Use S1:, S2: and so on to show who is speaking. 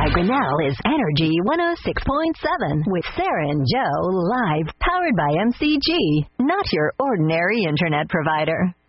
S1: Grinnell is Energy 106.7 with Sarah and Joe live, powered by MCG, not your ordinary internet provider.